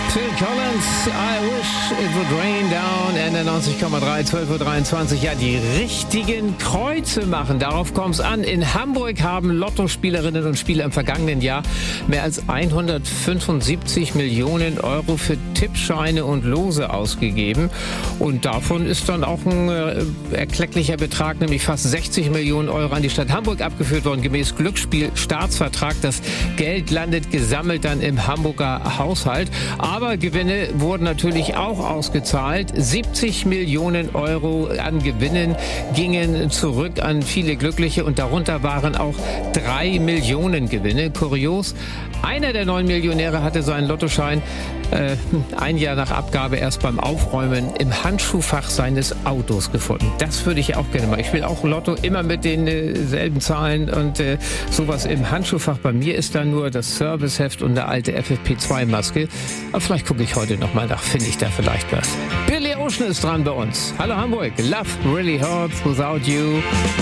Phil Collins, I wish it would rain down, Ende 90,3, 12:23 Uhr. Ja, die richtigen Kreuze machen, darauf kommt es an. In Hamburg haben Lottospielerinnen und Spieler im vergangenen Jahr mehr als 175 Millionen Euro für Tippscheine und Lose ausgegeben. Und davon ist dann auch ein erklecklicher Betrag, nämlich fast 60 Millionen Euro an die Stadt Hamburg abgeführt worden, gemäß Glücksspielstaatsvertrag. Das Geld landet gesammelt dann im Hamburger Haushalt. Aber Gewinne wurden natürlich auch ausgezahlt. 70 Millionen Euro an Gewinnen gingen zurück an viele Glückliche und darunter waren auch 3 Millionen Gewinne. Kurios, einer der 9 Millionäre hatte seinen Lottoschein ein Jahr nach Abgabe erst beim Aufräumen im Handschuhfach seines Autos gefunden. Das würde ich auch gerne mal. Ich spiele auch Lotto, immer mit den selben Zahlen und sowas im Handschuhfach. Bei mir ist da nur das Serviceheft und eine alte FFP2-Maske. Aber vielleicht gucke ich heute noch mal nach, finde ich da vielleicht was. Billy Ocean ist dran bei uns. Hallo Hamburg, Love really hurts without you.